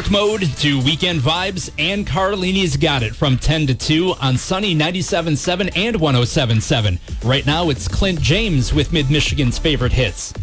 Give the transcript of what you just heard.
work mode to weekend vibes, and Carlini's got it from 10 to 2 on Sunny 97.7 and 107.7. Right now, it's Clint James with Mid-Michigan's favorite hits.